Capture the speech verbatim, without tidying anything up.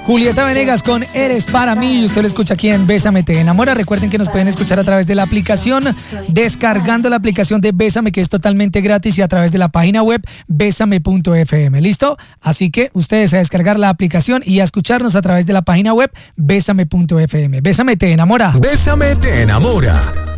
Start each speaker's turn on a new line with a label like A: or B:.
A: Julieta Venegas con Eres para mí. Usted lo escucha aquí en Bésame Te Enamora. Recuerden que nos pueden escuchar a través de la aplicación, descargando la aplicación de Bésame, que es totalmente gratis, y a través de la página web bésame punto efe eme. ¿Listo? Así que ustedes a descargar la aplicación y a escucharnos a través de la página web bésame punto efe eme. Bésame Te Enamora.
B: Bésame Te Enamora.